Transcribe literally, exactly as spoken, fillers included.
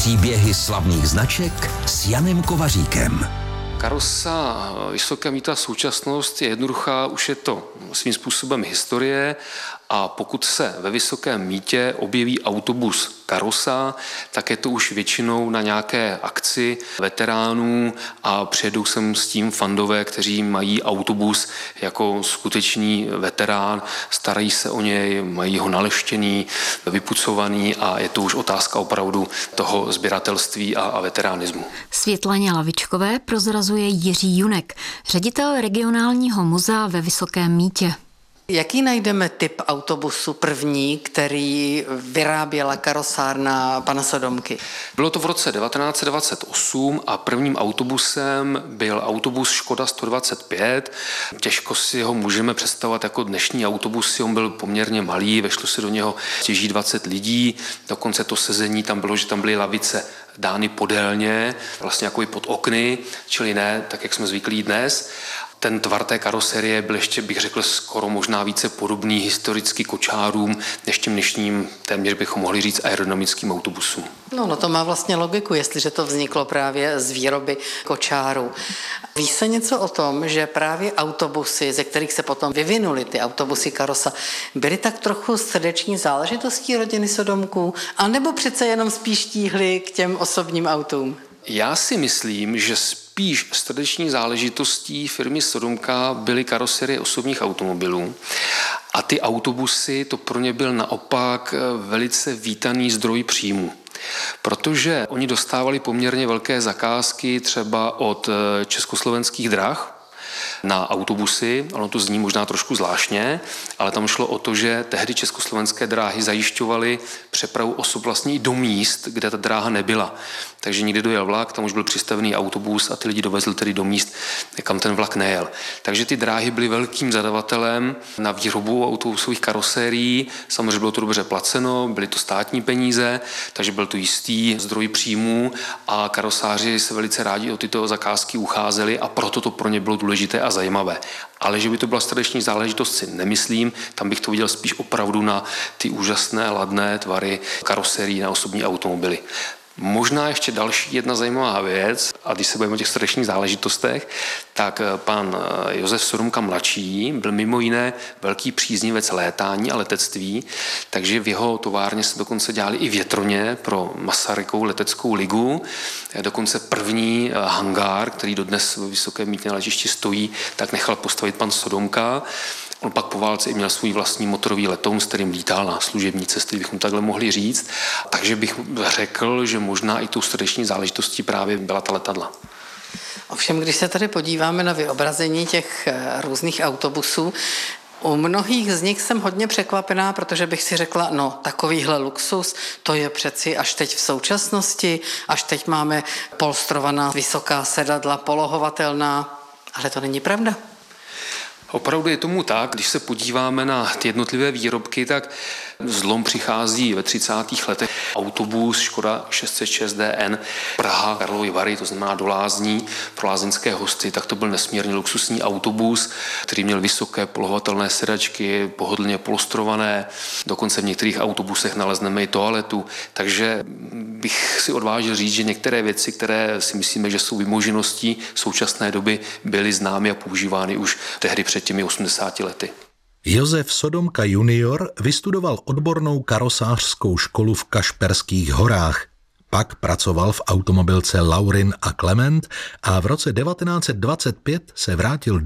Příběhy slavných značek s Janem Kovaříkem. Karosa Vysoké mýto a současnost je jednoduchá, už je to svým způsobem historie a pokud se ve Vysokém mýtě objeví autobus Karosa, tak je to už většinou na nějaké akci veteránů a přijedou sem s tím fandové, kteří mají autobus jako skutečný veterán, starají se o něj, mají ho naleštěný, vypucovaný a je to už otázka opravdu toho sběratelství a, a veteránismu. Světlaně Lavičkové prozrazuje Jiří Junek, ředitel regionálního muzea ve Vysokém mýtě. Jaký najdeme typ autobusu první, který vyráběla karosárna pana Sodomky? Bylo to v roce devatenáct set dvacet osm a prvním autobusem byl autobus Škoda sto dvacet pět. Těžko si ho můžeme představovat jako dnešní autobus, on byl poměrně malý, vešlo se do něho těží dvacet lidí, dokonce to sezení tam bylo, že tam byly lavice dány podélně, vlastně jako i pod okny, čili ne tak, jak jsme zvyklí dnes. Ten tvar té karoserie byl ještě, bych řekl, skoro možná více podobný historicky kočárům, než těm dnešním, téměř bychom mohli říct, aerodynamickým autobusům. No, no to má vlastně logiku, jestliže to vzniklo právě z výroby kočárů. Ví se něco o tom, že právě autobusy, ze kterých se potom vyvinuly ty autobusy Karosa, byly tak trochu srdeční záležitostí rodiny Sodomků, anebo přece jenom spíš tíhly k těm osobním autům? Já si myslím, že spíš srdeční záležitostí firmy Sodomka byly karoserie osobních automobilů a ty autobusy, to pro ně byl naopak velice vítaný zdroj příjmu. Protože oni dostávali poměrně velké zakázky třeba od Československých drah na autobusy, ono to zní možná trošku zvláštně, ale tam šlo o to, že tehdy Československé dráhy zajišťovaly přepravu osob vlastně i do míst, kde ta dráha nebyla. Takže někde dojel vlak, tam už byl přistavený autobus a ty lidi dovezli tedy do míst, kam ten vlak nejel. Takže ty dráhy byly velkým zadavatelem na výrobu autobusových karosérií, samozřejmě bylo to dobře placeno, byly to státní peníze, takže byl to jistý zdroj příjmů a karosáři se velice rádi o tyto zakázky ucházeli a proto to pro ně bylo důležité a zajímavé. Ale že by to byla srdeční záležitost, si nemyslím, tam bych to viděl spíš opravdu na ty úžasné ladné tvary karoserií na osobní automobily. Možná ještě další jedna zajímavá věc, a když se bavíme o těch srdečních záležitostech, tak pan Josef Sodomka mladší byl mimo jiné velký příznivec létání a letectví, takže v jeho továrně se dokonce dělali i větroně pro Masarykovu leteckou ligu. Dokonce první hangár, který dodnes ve Vysokém mýtě na letišti stojí, tak nechal postavit pan Sodomka. On pak po válce i měl svůj vlastní motorový letoun, s kterým lítal na služební cesty, bychom takhle mohli říct. Takže bych řekl, že možná i tou srdeční záležitostí právě byla ta letadla. Ovšem, když se tady podíváme na vyobrazení těch různých autobusů, u mnohých z nich jsem hodně překvapená, protože bych si řekla, no takovýhle luxus, to je přeci až teď v současnosti, až teď máme polstrovaná vysoká sedadla, polohovatelná, ale to není pravda. Opravdu je tomu tak, když se podíváme na ty jednotlivé výrobky, tak zlom přichází ve třicátých letech. Autobus Škoda šest set šest D N Praha Karlovy Vary, to znamená do Lázní pro lázeňské hosty, tak to byl nesmírně luxusní autobus, který měl vysoké polohovatelné sedačky, pohodlně polstrované, dokonce v některých autobusech nalezneme i toaletu, takže bych si odvážil říct, že některé věci, které si myslíme, že jsou vymožeností současné doby, byly známy a používány už tehdy před těmi osmdesáti lety. Josef Sodomka junior vystudoval odbornou karosářskou školu v Kašperských horách. Pak pracoval v automobilce Laurin a Klement a v roce devatenáct set dvacet pět se vrátil